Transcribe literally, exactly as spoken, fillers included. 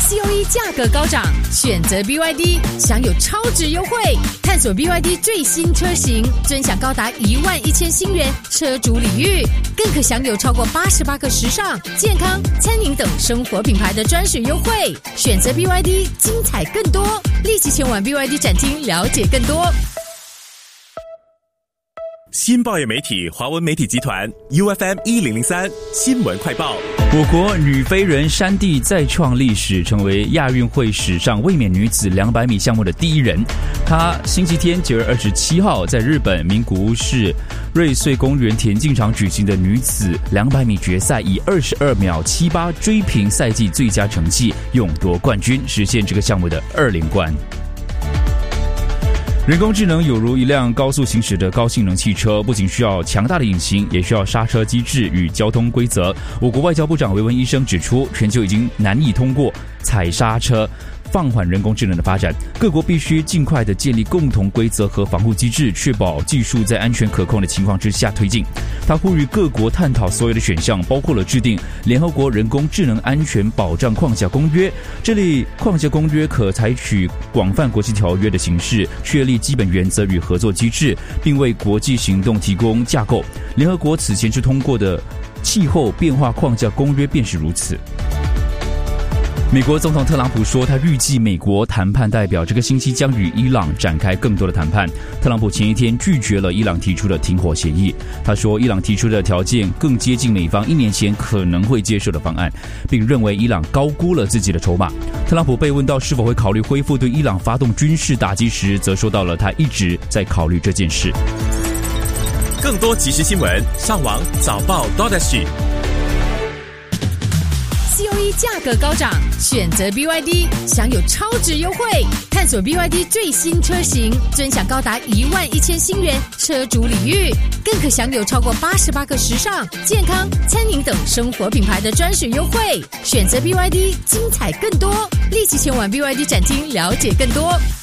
C O E 价格高涨，选择 B Y D 享有超值优惠。探索 B Y D 最新车型，尊享高达一万一千新元车主礼遇，更可享有超过八十八个时尚、健康、餐饮等生活品牌的专属优惠。选择 B Y D， 精彩更多，立即前往 B Y D 展厅了解更多。 新报业媒体华文媒体集团 U F M 一零零三新闻快报。 我国女飞人山地再创历史，成为亚运会史上卫冕女子两百米项目的第一人。她星期天九月二十七号在日本名古屋市瑞穗公园田径场举行的女子两百米决赛，以二十二秒七八追平赛季最佳成绩，勇夺冠军，实现这个项目的二连冠。人工智能有如一辆高速行驶的高性能汽车，不仅需要强大的引擎，也需要刹车机制与交通规则。我国外交部长维文医生指出，全球已经难以通过踩刹车放缓人工智能的发展，各国必须尽快地建立共同规则和防护机制，确保技术在安全可控的情况之下推进。他呼吁各国探讨所有的选项，包括了制定联合国人工智能安全保障框架公约。这类框架公约可采取广泛国际条约的形式，确立基本原则与合作机制，并为国际行动提供架构。联合国此前是通过的气候变化框架公约便是如此。美国总统特朗普说，他预计美国谈判代表这个星期将与伊朗展开更多的谈判。特朗普前一天拒绝了伊朗提出的停火协议，他说伊朗提出的条件更接近美方一年前可能会接受的方案，并认为伊朗高估了自己的筹码。特朗普被问到是否会考虑恢复对伊朗发动军事打击时，则说到了他一直在考虑这件事。 更多即时新闻，上网早报 .sg。 C O E 价格高涨，选择 B Y D 享有超值优惠。探索 B Y D 最新车型，尊享高达一万一千新元车主礼遇，更可享有超过八十八个时尚、健康、餐饮等生活品牌的专属优惠。选择 B Y D， 精彩更多，立即前往 B Y D 展厅了解更多。